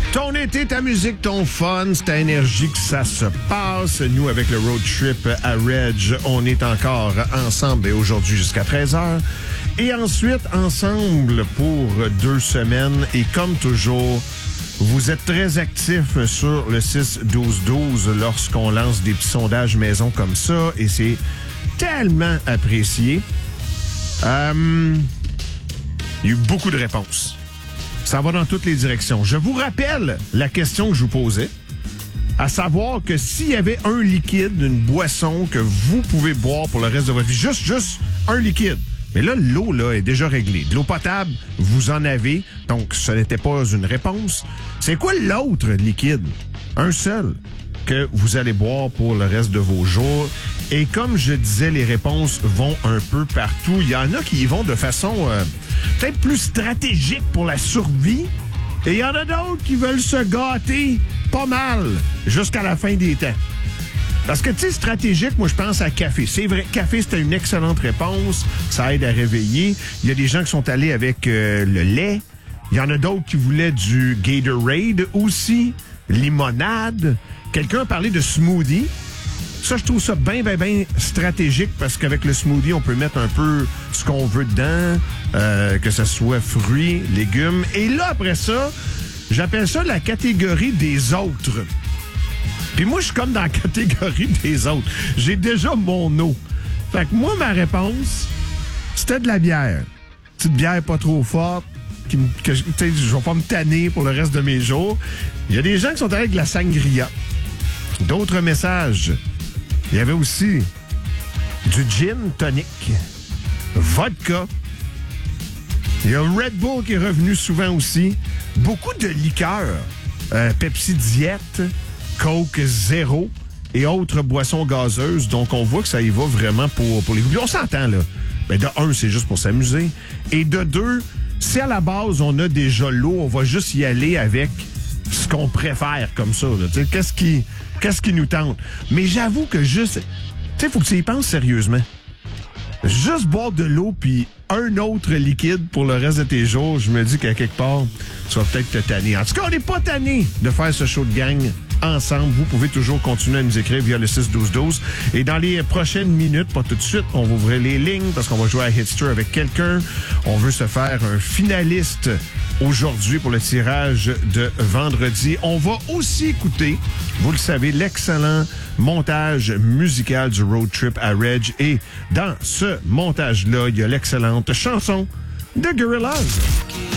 Ton été, ta musique, ton fun, c'est ta énergie que ça se passe. Nous, avec le road trip à Reg, on est encore ensemble et aujourd'hui jusqu'à 13h. Et ensuite, ensemble pour 2 semaines. Et comme toujours, vous êtes très actifs sur le 6-12-12 lorsqu'on lance des petits sondages maison comme ça. Et c'est tellement apprécié. Il y a eu beaucoup de réponses. Ça va dans toutes les directions. Je vous rappelle la question que je vous posais, à savoir que s'il y avait un liquide, une boisson que vous pouvez boire pour le reste de votre vie, juste un liquide. Mais là, l'eau là, est déjà réglée. De l'eau potable, vous en avez, donc ce n'était pas une réponse. C'est quoi l'autre liquide? Un seul que vous allez boire pour le reste de vos jours. Et comme je disais, les réponses vont un peu partout. Il y en a qui y vont de façon peut-être plus stratégique pour la survie. Et il y en a d'autres qui veulent se gâter pas mal jusqu'à la fin des temps. Parce que, tu sais, stratégique, moi, je pense à café. C'est vrai, café, c'était une excellente réponse. Ça aide à réveiller. Il y a des gens qui sont allés avec le lait. Il y en a d'autres qui voulaient du Gatorade aussi. Limonade. Quelqu'un a parlé de smoothie. Ça, je trouve ça bien stratégique parce qu'avec le smoothie, on peut mettre un peu ce qu'on veut dedans, que ce soit fruits, légumes. Et là, après ça, j'appelle ça la catégorie des autres. Puis moi, je suis comme dans la catégorie des autres. J'ai déjà mon eau. Fait que moi, ma réponse, c'était de la bière. Petite bière pas trop forte, que je vais pas me tanner pour le reste de mes jours. Il y a des gens qui sont allés avec de la sangria. D'autres messages. Il y avait aussi du gin tonic, vodka. Il y a Red Bull qui est revenu souvent aussi. Beaucoup de liqueurs. Pepsi Diète, Coke Zéro et autres boissons gazeuses. Donc, on voit que ça y va vraiment pour les goûts. On s'entend, là. Ben, de un, c'est juste pour s'amuser. Et de deux, si à la base, on a déjà l'eau, on va juste y aller avec ce qu'on préfère comme ça. Qu'est-ce qui nous tente? Mais j'avoue que juste... Tu sais, il faut que tu y penses sérieusement. Juste boire de l'eau puis un autre liquide pour le reste de tes jours, je me dis qu'à quelque part, tu vas peut-être te tanner. En tout cas, on n'est pas tanné de faire ce show de gang ensemble. Vous pouvez toujours continuer à nous écrire via le 6-12-12. Et dans les prochaines minutes, pas tout de suite, on va ouvrir les lignes parce qu'on va jouer à Hitster avec quelqu'un. On veut se faire un finaliste aujourd'hui pour le tirage de vendredi. On va aussi écouter, vous le savez, l'excellent montage musical du road trip à Reg. Et dans ce montage-là, il y a l'excellente chanson de Gorillaz.